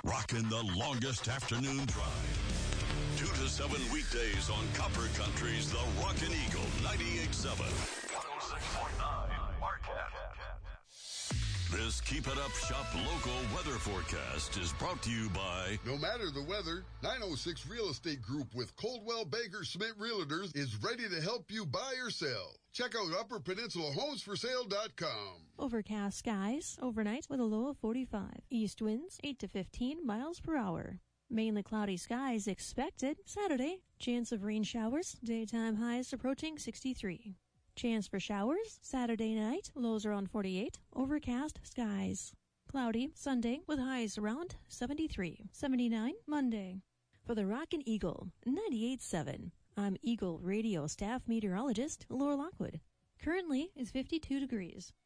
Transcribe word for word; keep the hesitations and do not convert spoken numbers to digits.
Rockin' the longest afternoon drive. Two to seven weekdays on Copper Country's The Rockin' Eagle ninety-eight point seven. one oh six point nine Marquette. This Keep It Up Shop local weather forecast is brought to you by... No matter the weather, nine oh six Real Estate Group with Coldwell Banker Schmidt Realtors is ready to help you buy or sell. Check out upper peninsula homes for sale dot com. Overcast skies overnight with a low of forty-five. East winds eight to fifteen miles per hour. Mainly cloudy skies expected Saturday. Chance of rain showers. Daytime highs approaching sixty-three. Chance for showers Saturday night. Lows around forty-eight. Overcast skies. Cloudy Sunday with highs around seventy-three. seventy-nine Monday. For the Rockin' Eagle ninety-eight point seven. I'm Eagle Radio staff meteorologist Laura Lockwood. Currently is fifty-two degrees.